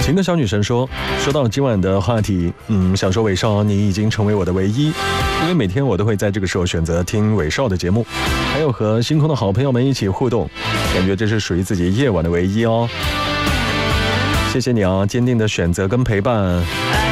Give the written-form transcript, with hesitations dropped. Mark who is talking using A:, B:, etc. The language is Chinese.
A: 情歌小女神说到今晚的话题，想说伟少你已经成为我的唯一，因为每天我都会在这个时候选择听伟少的节目，还有和星空的好朋友们一起互动，感觉这是属于自己夜晚的唯一哦。谢谢你啊，坚定的选择跟陪伴。